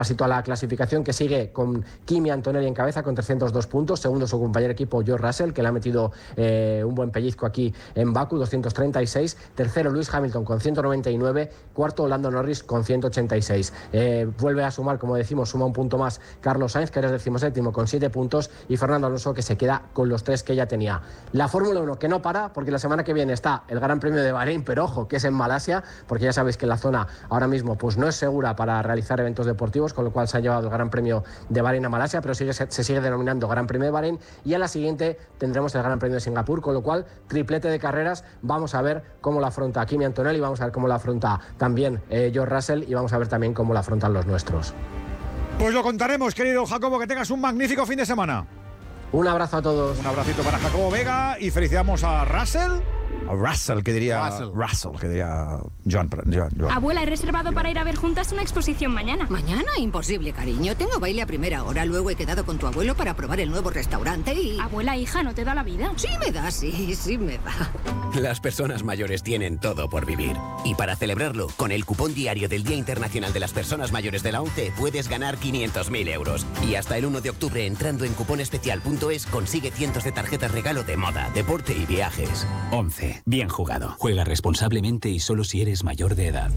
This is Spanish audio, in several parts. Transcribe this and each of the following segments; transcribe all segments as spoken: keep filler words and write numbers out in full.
Pasito a la clasificación, que sigue con Kimi Antonelli en cabeza con trescientos dos puntos, segundo su compañero equipo George Russell, que le ha metido eh, un buen pellizco aquí en Baku, doscientos treinta y seis, tercero Lewis Hamilton con ciento noventa y nueve, cuarto Lando Norris con ciento ochenta y seis. Eh, vuelve a sumar, como decimos, suma un punto más Carlos Sainz, que era el decimoséptimo con siete puntos, y Fernando Alonso, que se queda con los tres que ya tenía. La Fórmula uno que no para, porque la semana que viene está el Gran Premio de Bahrein, pero ojo, que es en Malasia, porque ya sabéis que la zona ahora mismo pues no es segura para realizar eventos deportivos, con lo cual se ha llevado el Gran Premio de Bahrein a Malasia, pero sigue, se sigue denominando Gran Premio de Bahrein, y a la siguiente tendremos el Gran Premio de Singapur, con lo cual triplete de carreras. Vamos a ver cómo la afronta Kimi Antonelli, vamos a ver cómo la afronta también eh, George Russell, y vamos a ver también cómo la afrontan los nuestros. Pues lo contaremos, querido Jacobo, que tengas un magnífico fin de semana. Un abrazo a todos. Un abracito para Jacobo Vega y felicitamos a Russell. A Russell, que diría Russell, Russell que diría Joan, Joan, Joan. Abuela, he reservado para ir a ver juntas una exposición mañana. ¿Mañana? Imposible, cariño. Tengo baile a primera hora. Luego he quedado con tu abuelo para probar el nuevo restaurante y... Abuela, hija, ¿no te da la vida? Sí me da, sí, sí me da. Las personas mayores tienen todo por vivir. Y para celebrarlo, con el cupón diario del Día Internacional de las Personas Mayores de la ONCE, puedes ganar quinientos mil euros. Y hasta el uno de octubre, entrando en cuponespecial punto es, consigue cientos de tarjetas regalo de moda, deporte y viajes. ONCE. Bien jugado. Juega responsablemente y solo si eres mayor de edad.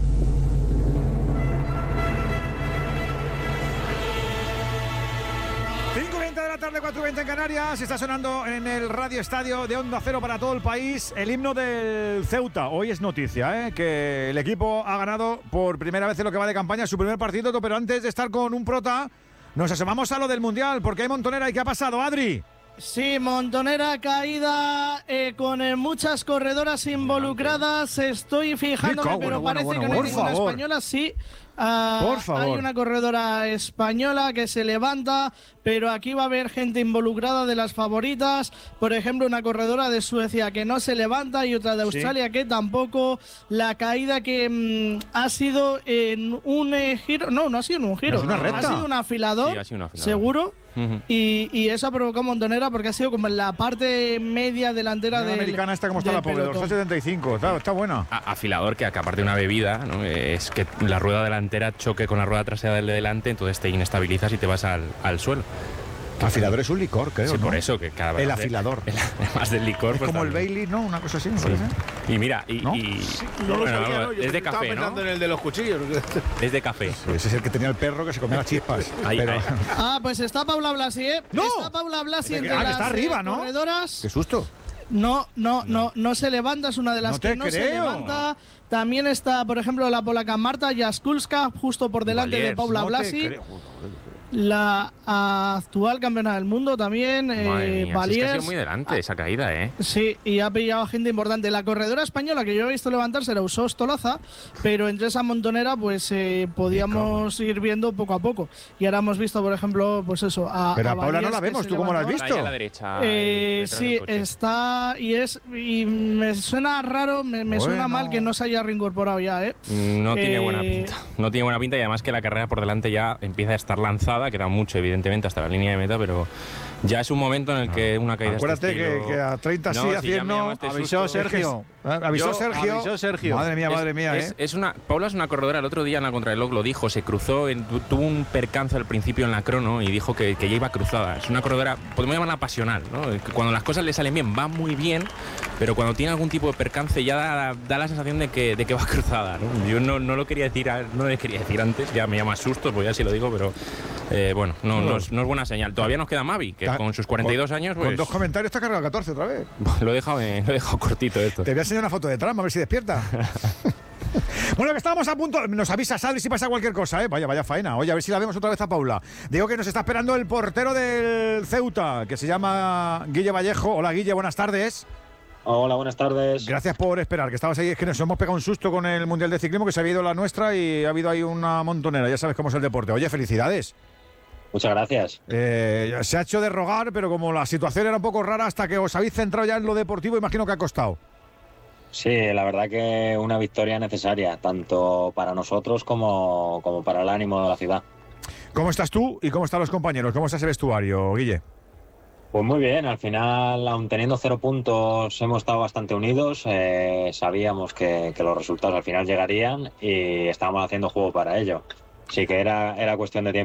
cinco y veinte de la tarde, cuatro y veinte en Canarias. Está sonando en el Radio Estadio de Onda Cero para todo el país el himno del Ceuta. Hoy es noticia, ¿eh? Que el equipo ha ganado por primera vez en lo que va de campaña su primer partido, pero antes de estar con un prota, nos asomamos a lo del Mundial, porque hay montonera. ¿Y qué ha pasado, Adri? Sí, montonera caída eh, con eh, muchas corredoras involucradas. Estoy fijándome, Rico, pero bueno, parece bueno, que bueno, no hay por ninguna favor. española. Sí, uh, Por favor. hay una corredora española que se levanta, pero aquí va a haber gente involucrada de las favoritas. Por ejemplo, una corredora de Suecia que no se levanta y otra de Australia sí. que tampoco. La caída que mmm, ha sido en un eh, giro, no, no ha sido en un giro, no, una recta. ha sido un afilador, sí, ha sido un afilador. seguro. Uh-huh. Y, y eso ha provocado montonera porque ha sido como en la parte media delantera de la americana esta como está la pobre, dos setenta y cinco, está, está buena. A, afilador que, que aparte de una bebida, ¿no? Es que la rueda delantera choque con la rueda trasera del de delante, entonces te inestabilizas y te vas al, al suelo. Afilador es un licor, creo. Sí, ¿no? por eso que cada vez. El afilador. El, además del licor. Es pues como también. el Bailey, ¿no? Una cosa así, ¿me sí. parece? Y mira, y. ¿No? y sí, no bueno, lo sabía, no, no, yo es de estaba café, pensando ¿no? en el de los cuchillos. Es de café. Sí, ese es el que tenía el perro que se comía las chispas. Ahí, pero... ahí. Ah, pues está Paula Blasi, ¿eh? ¡No! Está Paula Blasi entre ah, que las está arriba, eh, ¿no? corredoras. ¡Qué susto! No, no, no, no se levanta, es una de las no que no creo. se levanta. También está, por ejemplo, la polaca Marta Jaskulska, justo por delante Valier, de Paula no Blasi. La actual campeona del mundo también, Madre eh, mía, Valier. sí, es que ha sido muy delante esa caída, ¿eh? Sí, y ha pillado a gente importante. La corredora española que yo he visto levantarse era Usos Toloza, pero entre esa montonera pues eh, podíamos ir viendo poco a poco. Y ahora hemos visto, por ejemplo, pues eso. A, pero a, a Paula Valier, no la vemos, ¿tú cómo la has visto? Ahí a la derecha. Eh, detrás sí, del coche. está y es y me suena raro, me, me Bueno. suena mal que no se haya reincorporado ya, ¿eh? No tiene Eh, buena pinta. No tiene buena pinta y además que la carrera por delante ya empieza a estar lanzada, queda mucho evidentemente hasta la línea de meta, pero ya es un momento en el que una caída Acuérdate este estilo... que, que a treinta sí, No, a si ya cien me no. llamaste Avisó susto. Sergio. Es que- Avisó Yo- Sergio. avisó Sergio. Madre mía, Es- madre mía, es, ¿eh? es una, Paula es una corredora. El otro día en la contrarreloj lo dijo, se cruzó, en- tu- tuvo un percance al principio en la crono y dijo que, que ya iba cruzada. Es una corredora, podemos llamarla pasional, ¿no? Que cuando las cosas le salen bien, va muy bien, pero cuando tiene algún tipo de percance ya da, da la sensación de que, de que va cruzada, ¿no? Yo no, no lo quería decir, a- no le quería decir antes, ya me llama susto, pues ya sí lo digo, pero eh, bueno, no, no, es, no es buena señal. Todavía nos queda Mavi, que Ta- con sus cuarenta y dos años, pues Con dos comentarios te ha cargado catorce otra vez. lo he dejado, eh, lo he dejado cortito esto. Te voy a enseñar una foto de Trump, a ver si despierta. Bueno, que estábamos a punto. Nos avisa Sadri si pasa cualquier cosa, ¿eh? Vaya, vaya faena. Oye, a ver si la vemos otra vez a Paula. Digo que nos está esperando el portero del Ceuta, que se llama Guille Vallejo. Hola, Guille, buenas tardes. Hola, buenas tardes. Gracias por esperar, que estabas ahí. Es que nos hemos pegado un susto con el Mundial de Ciclismo, que se había ido la nuestra y ha habido ahí una montonera. Ya sabes cómo es el deporte. Oye, felicidades. Muchas gracias. Eh, se ha hecho de rogar, pero como la situación era un poco rara, hasta que os habéis centrado ya en lo deportivo, imagino que ha costado. Sí, la verdad que una victoria necesaria, tanto para nosotros como, como para el ánimo de la ciudad. ¿Cómo estás tú y cómo están los compañeros? ¿Cómo está ese vestuario, Guille? Pues muy bien, al final, aun teniendo cero puntos, hemos estado bastante unidos. Eh, sabíamos que, que los resultados al final llegarían y estábamos haciendo juego para ello. sí que era, era cuestión de tiempo.